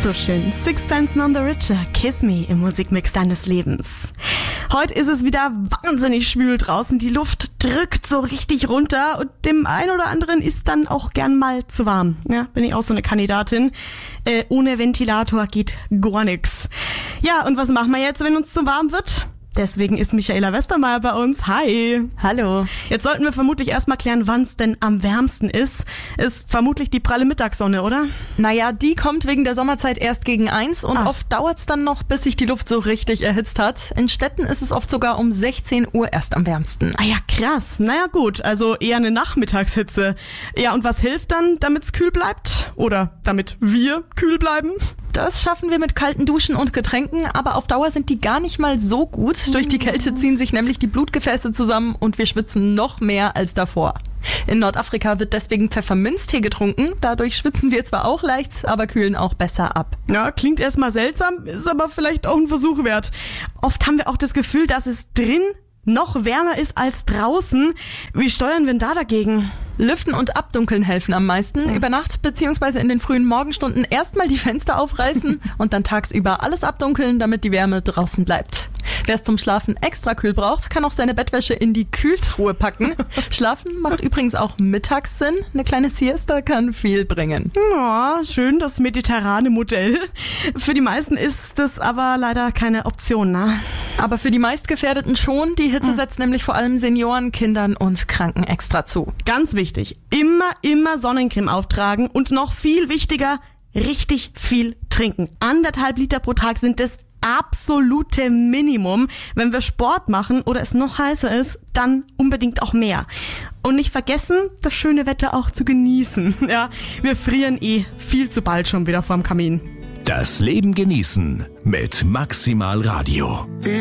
So schön. Sixpence None the Richer, Kiss Me im Musikmix deines Lebens. Heute ist es wieder wahnsinnig schwül draußen. Die Luft drückt so richtig runter und dem einen oder anderen ist dann auch gern mal zu warm. Ja, bin ich auch so eine Kandidatin. Ohne Ventilator geht gar nichts. Ja, und was machen wir jetzt, wenn uns zu warm wird? Deswegen ist Michaela Westermeier bei uns. Hi. Hallo. Jetzt sollten wir vermutlich erstmal klären, wann es denn am wärmsten ist. Ist vermutlich die pralle Mittagssonne, oder? Naja, die kommt wegen der Sommerzeit erst gegen 1 und oft dauert's dann noch, bis sich die Luft so richtig erhitzt hat. In Städten ist es oft sogar um 16 Uhr erst am wärmsten. Ah ja, krass. Naja gut, also eher eine Nachmittagshitze. Ja, und was hilft dann, damit's kühl bleibt? Oder damit wir kühl bleiben? Das schaffen wir mit kalten Duschen und Getränken, aber auf Dauer sind die gar nicht mal so gut. Durch die Kälte ziehen sich nämlich die Blutgefäße zusammen und wir schwitzen noch mehr als davor. In Nordafrika wird deswegen Pfefferminztee getrunken. Dadurch schwitzen wir zwar auch leicht, aber kühlen auch besser ab. Ja, klingt erstmal seltsam, ist aber vielleicht auch ein Versuch wert. Oft haben wir auch das Gefühl, dass es drin noch wärmer ist als draußen. Wie steuern wir denn da dagegen? Lüften und Abdunkeln helfen am meisten. Über Nacht bzw. in den frühen Morgenstunden erstmal die Fenster aufreißen und dann tagsüber alles abdunkeln, damit die Wärme draußen bleibt. Wer es zum Schlafen extra kühl braucht, kann auch seine Bettwäsche in die Kühltruhe packen. Schlafen macht übrigens auch mittags Sinn. Eine kleine Siesta kann viel bringen. Ja, schön, das mediterrane Modell. Für die meisten ist das aber leider keine Option, ne? Aber für die meistgefährdeten schon. Die Hitze setzt nämlich vor allem Senioren, Kindern und Kranken extra zu. Ganz wichtig, immer Sonnencreme auftragen und noch viel wichtiger, richtig viel trinken. 1,5 Liter pro Tag sind das absolute Minimum. Wenn wir Sport machen oder es noch heißer ist, dann unbedingt auch mehr. Und nicht vergessen, das schöne Wetter auch zu genießen. Ja, wir frieren viel zu bald schon wieder vorm Kamin. Das Leben genießen mit Maximal Radio.